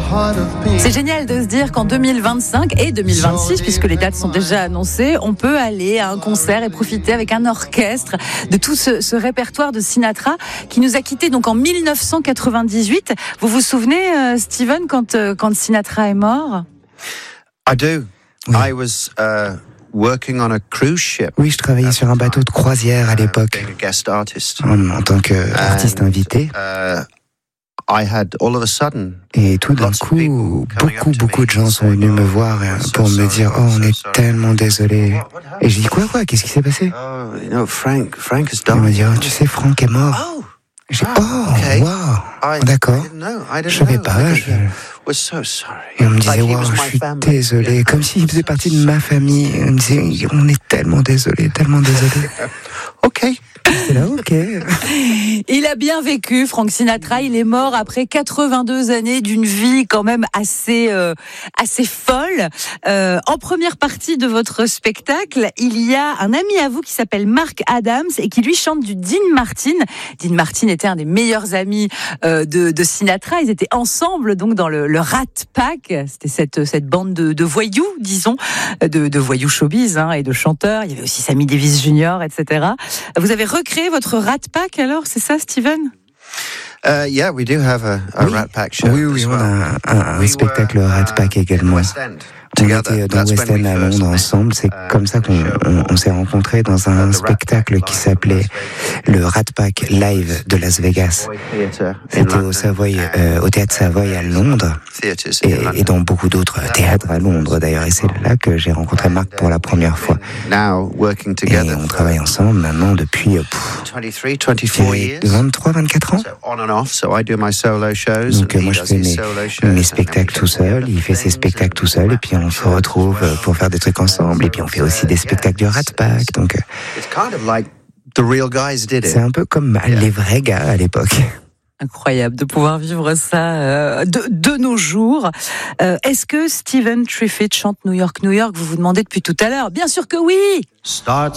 C'est génial de se dire qu'en 2025 et 2026, puisque les dates sont déjà annoncées, on peut aller à un concert et profiter avec un orchestre de tout ce répertoire de Sinatra qui nous a quittés donc en 1998. Vous vous souvenez, Steven, quand Sinatra est mort? I do. Oui. I was working on a cruise ship. Oui, je travaillais sur un bateau de croisière à l'époque, Being a guest artist. en tant qu'artiste invité. I had all of a sudden. Et tout d'un Lots of coup, people coming up to beaucoup me de gens sont saying, venus me "Oh, voir we're so pour me sorry, dire « Oh, we're on so est sorry." tellement désolé. What » Et je dis « Quoi, qu'est-ce qui s'est passé » Oh, you know, Frank has Il me died. dit « Oh, tu sais, Franck est mort. Oh, » J'ai dit « Oh, okay. wow, I d'accord. didn't know. I didn't Je savais know. pas. We're so sorry. Et on me disait, Like he wow, was je my suis family. désolé, Yeah. comme s'il faisait partie de ma famille. On me disait, on est tellement désolé, tellement désolé. Okay. C'est là, ok. Il a bien vécu, Frank Sinatra. Il est mort après 82 années d'une vie quand même assez folle. En première partie de votre spectacle, il y a un ami à vous qui s'appelle Mark Adams et qui lui chante du Dean Martin. Dean Martin était un des meilleurs amis de Sinatra. Ils étaient ensemble donc dans le Rat Pack. C'était cette bande de voyous, disons, de voyous showbiz et de chanteurs. Il y avait aussi Sammy Davis Jr., etc. Vous avez recréé votre Rat Pack alors, c'est ça, Steven? Yeah, we do have a Rat Pack show. Oui, as on well. a un spectacle Rat Pack également. West End. On était dans le West End à Londres ensemble. C'est comme ça qu'on s'est rencontrés dans un spectacle qui s'appelait le Rat Pack Live de Las Vegas. C'était au Théâtre Savoy à Londres et dans beaucoup d'autres théâtres à Londres d'ailleurs. Et c'est là que j'ai rencontré Marc pour la première fois. Et on travaille ensemble maintenant depuis 23, 24 ans. Donc moi je fais mes spectacles tout seul, il fait ses spectacles tout seul, et puis on se retrouve pour faire des trucs ensemble, et puis on fait aussi des spectacles du Rat Pack. Donc c'est un peu comme les vrais gars à l'époque. Incroyable de pouvoir vivre ça de nos jours. Est-ce que Stephen Triffitt chante New York, New York? Vous vous demandez depuis tout à l'heure. Bien sûr que oui.